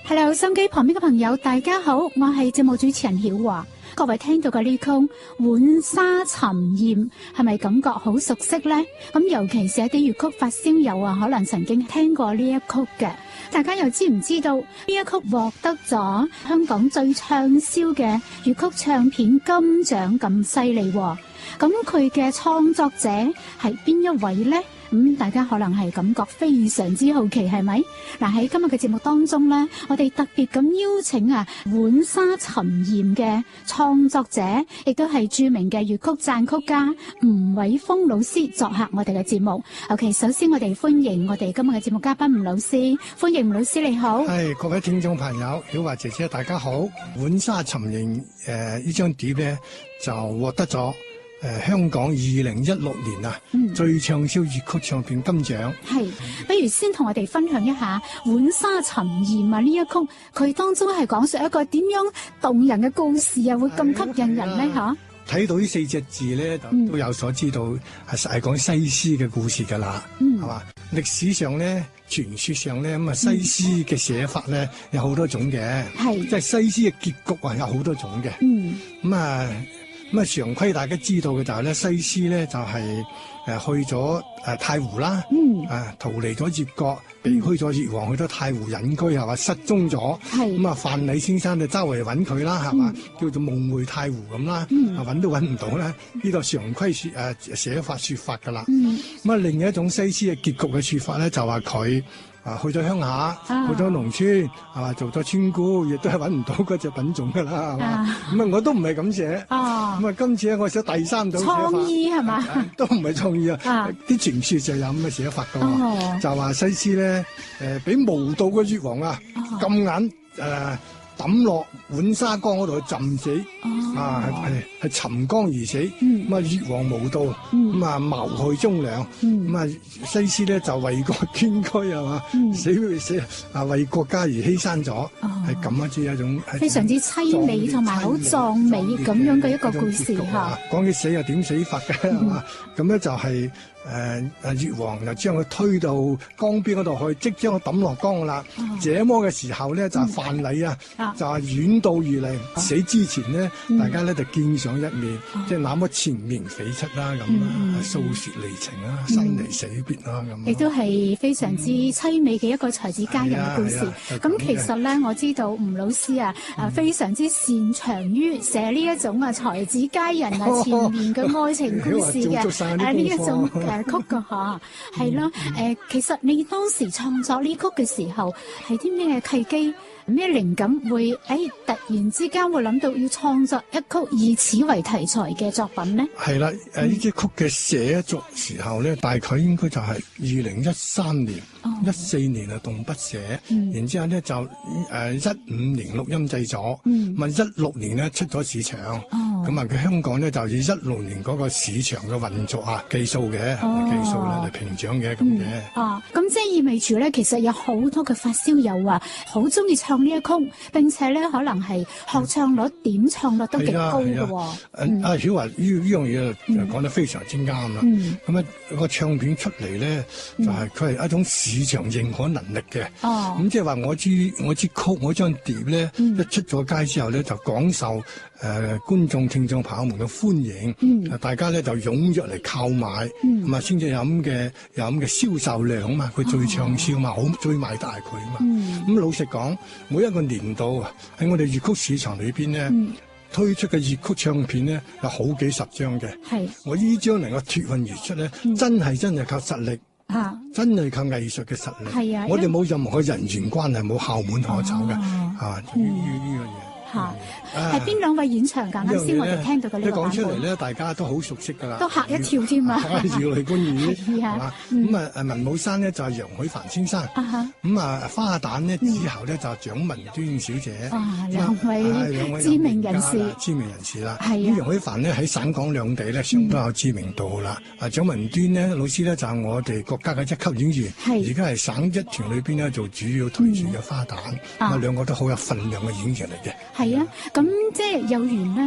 Hello， 收音機旁邊嘅朋友，大家好，我係節目主持人曉華。各位聽到嘅呢曲《浣紗沉艷》，係咪感覺好熟悉呢？咁尤其是一啲粵曲發燒友啊，可能曾經聽過呢一曲嘅。大家又知唔知道呢一曲獲得咗香港最暢銷嘅粵曲唱片金獎咁犀利？咁佢嘅創作者係邊一位呢？大家可能係感覺非常之好奇，係咪？嗱，喺今日嘅節目當中呢，我哋特別咁邀請《浣紗沉艷》嘅創作者，亦都係著名嘅粵曲撰曲家吳偉峰老師作客我哋嘅節目。OK， 首先我哋歡迎我哋今日嘅節目嘉賓吳老師，歡迎吳老師，你好。 係各位聽眾朋友，曉華姐姐大家好。《浣紗沉艷》呢張碟咧就獲得咗香港2016年最暢銷粵曲唱片金獎。係， 不如先同我哋分享一下《浣紗沉艷》呢一曲，佢當中係講述一個點樣動人嘅故事啊，會咁吸引人呢？吓？ 睇到呢4隻字咧，都有所知道係講西施嘅故事噶啦，係嘛？歷史上咧，傳說上咧，咁西施嘅寫法咧有好多種嘅，係即係西施嘅結局有好多種嘅，咁常規大家知道嘅就係咧，西施咧就係去咗太湖啦，逃離咗越國，避開咗越王，去咗太湖隱居，係嘛，失蹤咗。咁啊，范蠡先生就周圍揾佢啦，係嘛，叫做夢回太湖咁啦，揾都揾唔到啦。呢個常規寫法說法噶啦。咁啊，另一種西施嘅結局嘅說法咧，就話佢去咗鄉下，去咗農村，做咗村姑，亦都係揾唔到嗰隻品種噶啦，係嘛。咁我都唔係咁寫。咁今次咧，我寫第三種寫法， 創意係嘛？ 都唔係創意啊！啲傳說就有咁嘅寫法噶喎，就話西施咧，俾無道嘅越王咁眼抌落浣紗江嗰度去浸死，係沉江而死。越王無道，謀害忠良，西施咧就為國捐軀，係嘛，死為國家而犧牲咗，係咁一種非常之凄美同埋好壯美咁樣嘅一個故事嚇。 講起死又點死法嘅係嘛？咁咧就係越王就將佢推到江邊嗰度去，即將佢抌落江噶啦。這麼嘅時候咧，就范蠡就係遠道而嚟，死之前呢，大家咧就見上一面，即係那麼纏綿悱惻啦，咁訴說離情啦，生離死別啦，咁亦都係非常之凄美嘅一個才子佳人嘅故事。咁其實咧，我知道吳老師非常之擅長於寫呢一種才子佳人纏綿嘅愛情故事嘅呢一種曲嘅嚇，係咯。其實你當時創作呢曲嘅時候係啲咩契機？咩靈感會突然之間會諗到要創作一曲以此為題材嘅作品呢？ 係啦，呢支曲嘅寫作時候咧，大概應該就係2013年、14年動筆寫，然之後咧就15年錄音製作，16年咧出咗市場，咁佢香港咧就以16年嗰個市場嘅運作計數嘅計數嚟評獎嘅咁嘅。 咁即係意味住咧，其實有好多嘅發燒友好中意唱呢一曲，並且咧可能係學唱率、點唱率都極高嘅喎。 曉華呢樣嘢就講得非常之啱啦。咁個唱片出嚟咧，就係佢係一種市場認可能力嘅。咁即係話我支曲我張碟咧，一出咗街之後咧，就廣受觀眾聽眾朋友們嘅歡迎。大家咧就踴躍嚟購買，咁啊先至有咁嘅銷售量嘛，佢最暢銷嘛，好最賣大佢嘛。咁老實講，每一個年度喺我哋粵曲市場裏邊咧，推出嘅粵曲唱片咧有好幾十張嘅。我呢張能夠脫穎而出咧，真係靠實力，真係靠藝術嘅實力。我哋冇任何嘅人緣關係，冇校門可走嘅。呢樣嘢。 係邊兩位演唱㗎？啱先我哋聽到嘅呢個版本， 一講出嚟咧，大家都好熟悉㗎啦， 都嚇一跳添啊！ 如雷貫耳係嘛？咁文武山咧就係楊許凡先生，咁花旦咧之後咧就係蔣文端小姐， 兩位知名人士啦。 咁楊許凡咧喺省港兩地咧相當有知名度啦。蔣文端咧老師咧就係我哋國家嘅一級演員，而家係省一團裏邊咧做主要推住嘅花旦，兩個都好有份量嘅演員嚟嘅。 係啊，咁即係有緣咧。